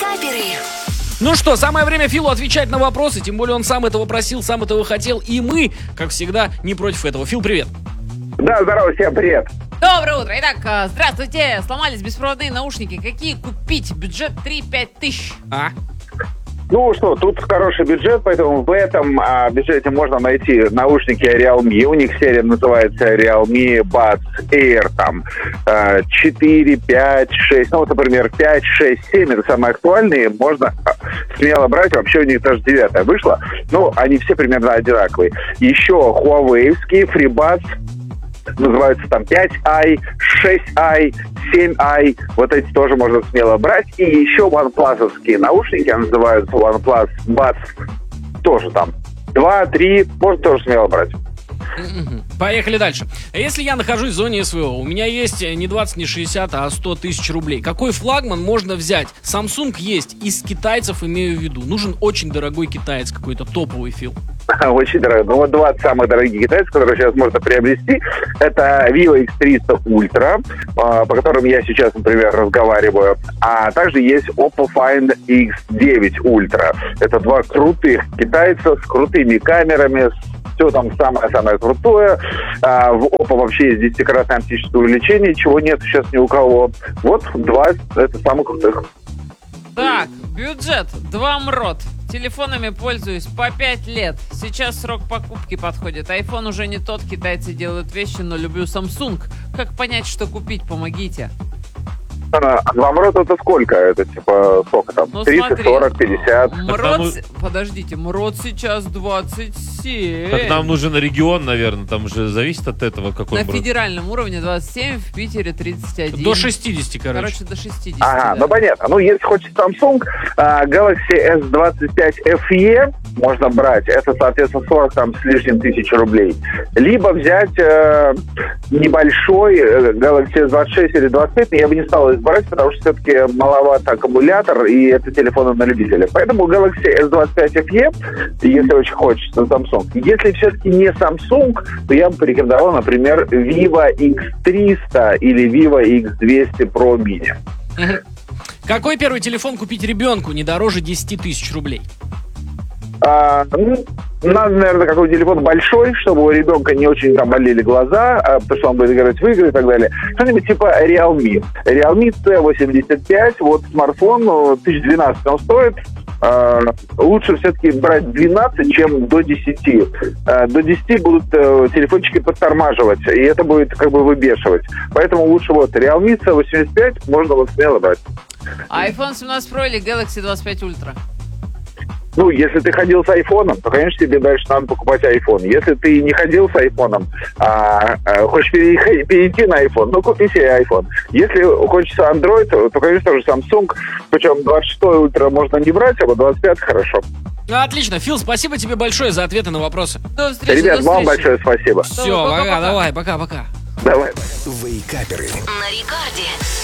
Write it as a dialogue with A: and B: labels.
A: Вейкаперы.
B: Ну что, самое время Филу отвечать на вопросы, тем более он сам этого просил, сам этого хотел, и мы, как всегда, не против этого. Фил, привет.
C: Да, здорово, всем привет.
D: Доброе утро. Итак, здравствуйте. Сломались беспроводные наушники. Какие купить? Бюджет 3-5 тысяч.
C: Ну что, тут хороший бюджет, поэтому в этом бюджете можно найти наушники Realme. У них серия называется Realme Buds Air, там 4, 5, 6, ну вот, например, 5, 6, 7, это самые актуальные, можно смело брать, вообще у них даже 9 вышло, ну, они все примерно одинаковые. Еще Huawei-ские FreeBuds, называются там 5i, 6i, 7i. Вот эти тоже можно смело брать. И еще OnePlus-овские наушники, называются OnePlus Buds, тоже там 2, 3, можно тоже смело брать.
B: Поехали дальше. Если я нахожусь в зоне СВО, у меня есть не 20, не 60, а 100 тысяч рублей. Какой флагман можно взять? Samsung есть, из китайцев имею в виду. Нужен очень дорогой китаец, какой-то топовый, Фил.
C: Очень дорогой. Ну вот 20 самых дорогих китайцев, которые сейчас можно приобрести, это Vivo X300 Ultra, по которым я сейчас, например, разговариваю. А также есть Oppo Find X9 Ultra. Это два крутых китайца с крутыми камерами, все там самое-самое крутое. В Oppo вообще есть 10-кратное оптическое увеличение, чего нет сейчас ни у кого. Вот два это самых крутых.
D: Так, бюджет 2 МРОТ. Телефонами пользуюсь по 5 лет. Сейчас срок покупки подходит. iPhone уже не тот, китайцы делают вещи, но люблю Samsung. Как понять, что купить? Помогите.
C: 2 МРОТ это сколько? Это типа сколько там?
D: Ну,
C: 30,
D: смотри,
C: 40, 50?
D: МРОТ, подождите, МРОТ сейчас 27.
E: Так нам нужен регион, наверное, там уже зависит от этого, какой
D: На
E: брат.
D: федеральном уровне 27, в Питере 31.
B: До 60, короче.
D: До 60.
C: Ага,
D: да.
C: ну понятно. Ну, если хочешь Samsung, Galaxy S25 FE можно брать. Это, соответственно, 40 там с лишним тысяч рублей. Либо взять небольшой Galaxy S26 или 25, но я бы не стал их брать, потому что все-таки маловат аккумулятор, и это телефоны на любителя. Поэтому Galaxy S25 FE, если очень хочется, Samsung. Если все-таки не Samsung, то я бы порекомендовал, например, Vivo X300 или Vivo X200 Pro Mini.
B: Какой первый телефон купить ребенку не дороже 10 тысяч рублей?
C: Надо, наверное, какой-то телефон большой, чтобы у ребенка не очень там болели глаза, потому что он будет играть в игры и так далее. Что-нибудь типа Realme. Realme C85, вот смартфон, 1012 он стоит. Лучше все-таки брать 12, чем до 10. До 10 будут телефончики подтормаживать, и это будет как бы выбешивать. Поэтому лучше вот Realme C85 можно вот смело брать.
D: iPhone 17 Pro или Galaxy 25 Ultra?
C: Ну, если ты ходил с айфоном, то, конечно, тебе дальше надо покупать айфон. Если ты не ходил с айфоном, хочешь перейти на айфон, ну, купи себе айфон. Если хочется Android, то, конечно, тоже Samsung. Причем 26 ультра можно не брать, а вот 25 хорошо.
B: Отлично, Фил, спасибо тебе большое за ответы на вопросы.
D: До встречи,
C: Ребят,
D: до
C: вам
D: встречи.
C: большое спасибо.
B: Все,
D: пока-пока.
B: давай, пока-пока.
C: Давай.
A: Вейкаперы. На рекорде.